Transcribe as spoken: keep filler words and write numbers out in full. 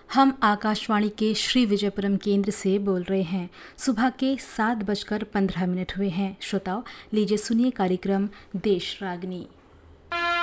हम आकाशवाणी के श्री विजयपुरम केंद्र से बोल रहे हैं। सुबह के सात बजकर पंद्रह मिनट हुए हैं। श्रोताओं, लीजिए सुनिए कार्यक्रम देश रागनी।